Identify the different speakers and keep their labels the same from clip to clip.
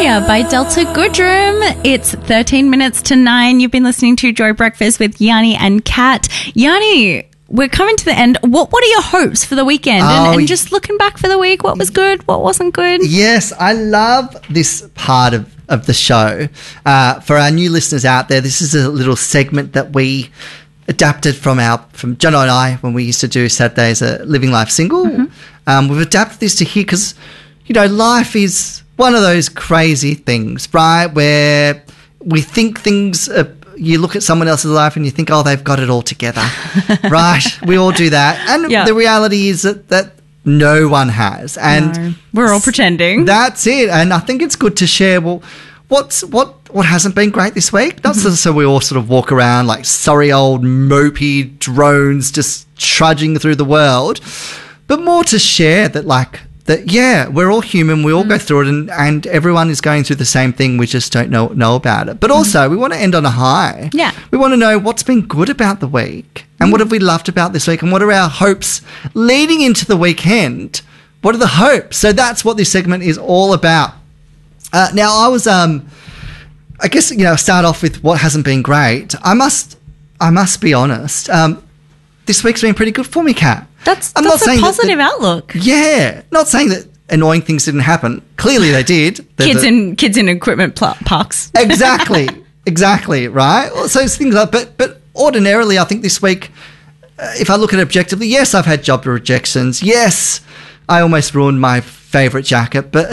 Speaker 1: Euphoria by Delta Goodrem. It's 13 minutes to 9. You've been listening to Joy Breakfast with Yanni and Kat. Yanni, we're coming to the end. What are your hopes for the weekend? And just looking back for the week, what was good, what wasn't good?
Speaker 2: Yes, I love this part of the show. For our new listeners out there, this is a little segment that we adapted from Jono and I when we used to do Saturdays Living Life Single. Mm-hmm. We've adapted this to here because, life is one of those crazy things, right, where we think things you look at someone else's life and you think, oh, they've got it all together, right? We all do that. And the reality is that no one has. And
Speaker 1: we're all pretending.
Speaker 2: That's it. And I think it's good to share, well, what hasn't been great this week? Not so we all sort of walk around like sorry old mopey drones just trudging through the world, but more to share that we're all human, we all go through it, and everyone is going through the same thing, we just don't know about it. But also, we want to end on a high.
Speaker 1: Yeah.
Speaker 2: We want to know what's been good about the week, and what have we loved about this week, and what are our hopes leading into the weekend? What are the hopes? So that's what this segment is all about. Now, I was, I guess, start off with what hasn't been great. I must be honest. This week's been pretty good for me, Kat.
Speaker 1: That's a positive outlook.
Speaker 2: Yeah. Not saying that annoying things didn't happen. Clearly they did.
Speaker 1: Kids in equipment parks.
Speaker 2: Exactly, right? So it's things like, but ordinarily I think this week, if I look at it objectively, yes, I've had job rejections. Yes, I almost ruined my favourite jacket, but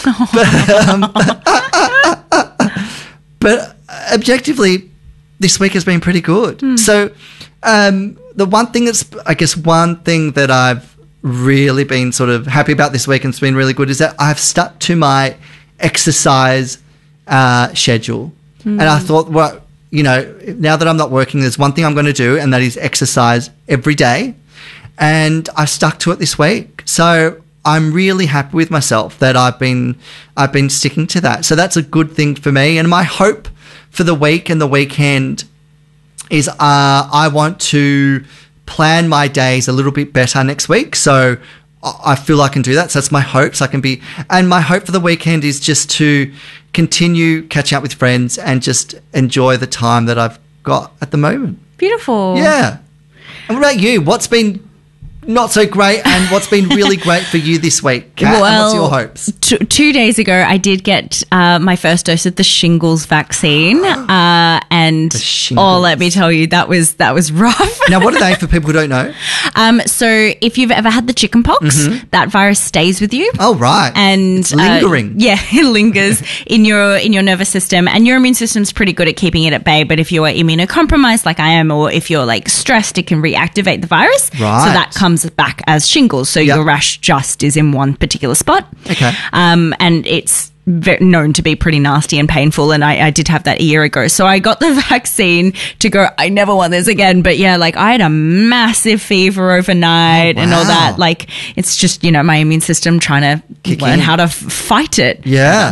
Speaker 2: objectively, this week has been pretty good. So the one thing that I've really been sort of happy about this week and it's been really good is that I've stuck to my exercise schedule. And I thought, well, now that I'm not working, there's one thing I'm going to do, and that is exercise every day. And I stuck to it this week. So I'm really happy with myself that I've been sticking to that. So that's a good thing for me. And my hope for the week and the weekend is I want to plan my days a little bit better next week. So I feel I can do that. So that's my hopes. And my hope for the weekend is just to continue catching up with friends and just enjoy the time that I've got at the moment.
Speaker 1: Beautiful.
Speaker 2: Yeah. And what about you? What's been not so great and what's been really great for you this week, Kat?
Speaker 1: Well,
Speaker 2: what's your hopes?
Speaker 1: 2 days ago, I did get my first dose of the shingles vaccine, and let me tell you, that was rough.
Speaker 2: Now, what are they for people who don't know?
Speaker 1: So if you've ever had the chickenpox, that virus stays with you.
Speaker 2: Oh, right.
Speaker 1: And
Speaker 2: it's lingering.
Speaker 1: It lingers in your nervous system, and your immune system's pretty good at keeping it at bay. But if you are immunocompromised, like I am, or if you're like stressed, it can reactivate the virus.
Speaker 2: Right.
Speaker 1: So that comes back as shingles. So your rash just is in one particular spot.
Speaker 2: Okay.
Speaker 1: And it's known to be pretty nasty and painful, and I did have that a year ago. So I got the vaccine to go, I never want this again. But yeah, like I had a massive fever overnight and all that. Like it's just, my immune system trying to learn how to fight it.
Speaker 2: Yeah.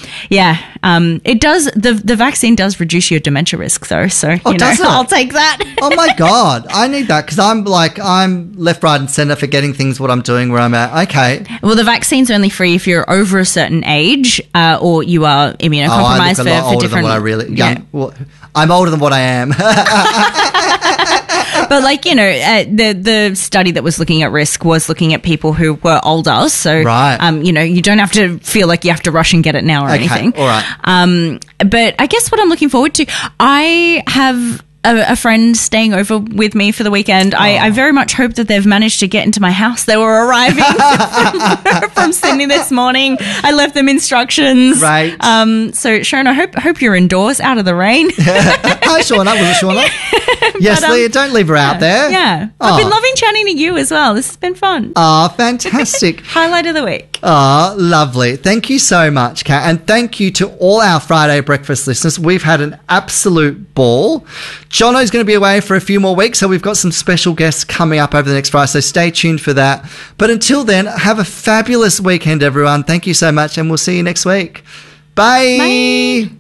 Speaker 1: It does, the vaccine does reduce your dementia risk though. So,
Speaker 2: does it?
Speaker 1: I'll take that.
Speaker 2: Oh my God. I need that because I'm left, right and centre forgetting things, what I'm doing, where I'm at. Okay.
Speaker 1: Well, the vaccine's only free if you're over a certain age. Or you are immunocompromised
Speaker 2: I look a lot older
Speaker 1: different.
Speaker 2: Than what I really. Yeah. Well, I'm older than what I am.
Speaker 1: But the study that was looking at risk was looking at people who were older. So, you don't have to feel like you have to rush and get it now or anything.
Speaker 2: All right.
Speaker 1: But I guess what I'm looking forward to, I have a friend staying over with me for the weekend. I very much hope that they've managed to get into my house. They were arriving from Sydney this morning. I left them instructions.
Speaker 2: Right.
Speaker 1: So, Sharon, I hope you're indoors, out of the rain.
Speaker 2: Hi, Shauna. Was it Shauna? Yes, Leah, don't leave her out there.
Speaker 1: Yeah. I've been loving chatting to you as well. This has been fun.
Speaker 2: Oh, fantastic.
Speaker 1: Highlight of the week.
Speaker 2: Oh, lovely. Thank you so much, Kat. And thank you to all our Friday breakfast listeners. We've had an absolute ball. Jono's going to be away for a few more weeks, so we've got some special guests coming up over the next Friday, so stay tuned for that. But until then, have a fabulous weekend, everyone. Thank you so much, and we'll see you next week. Bye.
Speaker 1: Bye.